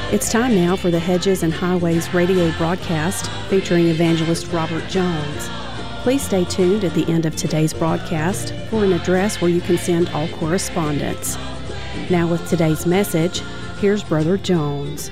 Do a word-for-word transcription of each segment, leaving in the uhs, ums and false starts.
It's time now for the Hedges and Highways radio broadcast featuring evangelist Robert Jones. Please stay tuned at the end of today's broadcast for an address where you can send all correspondence. Now with today's message, here's Brother Jones.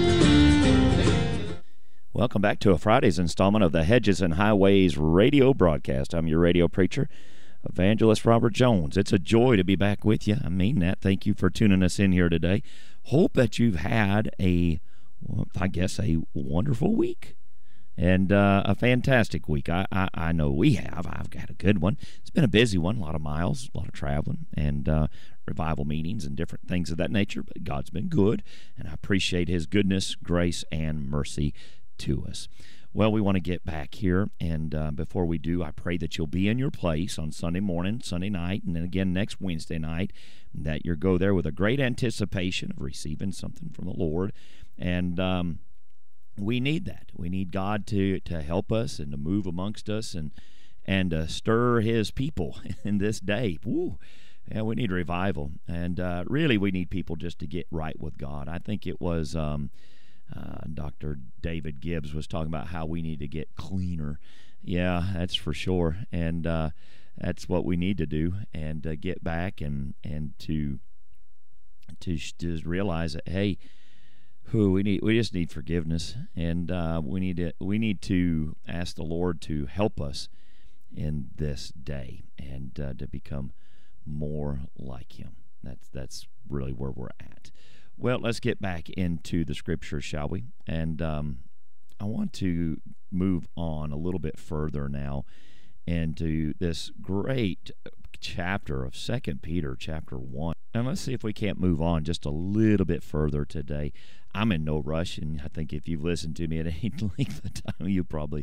Welcome back to a Friday's installment of the Hedges and Highways radio broadcast. I'm your radio preacher, Evangelist Robert Jones. It's a joy to be back with you. I mean that. Thank you for tuning us in here today. Hope that you've had a, well, I guess, a wonderful week and uh, a fantastic week. I, I, I know we have. I've got a good one. It's been a busy one, a lot of miles, a lot of traveling, and uh, revival meetings and different things of that nature. But God's been good, and I appreciate His goodness, grace, and mercy to us. Well, we want to get back here, and uh, before we do, I pray that you'll be in your place on Sunday morning, Sunday night, and then again next Wednesday night, that you'll go there with a great anticipation of receiving something from the Lord, and um, we need that. We need God to to help us and to move amongst us and and uh, stir His people in this day. Woo! Yeah, we need revival, and uh, really we need people just to get right with God. I think it was um, uh, Doctor David Gibbs was talking about how we need to get cleaner. Yeah, that's for sure, and uh, that's what we need to do, and uh, get back and and to to just realize that, hey, who we need, we just need forgiveness, and uh, we need to we need to ask the Lord to help us in this day and uh, to become more like Him. That's that's really where we're at. Well, let's get back into the Scripture, shall we? And um, I want to move on a little bit further now into this great chapter of Second Peter, chapter one. And let's see if we can't move on just a little bit further today. I'm in no rush, and I think if you've listened to me at any length of time, you probably